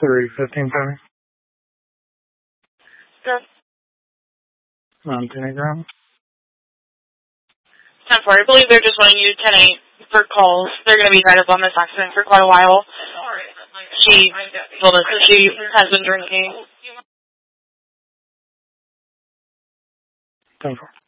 3:15:30. Good. 10 grams. 10-4. I believe they're just wanting you 10-8 for calls. They're going to be tied up on this accident for quite a while. She told us that she has been drinking. 10-4.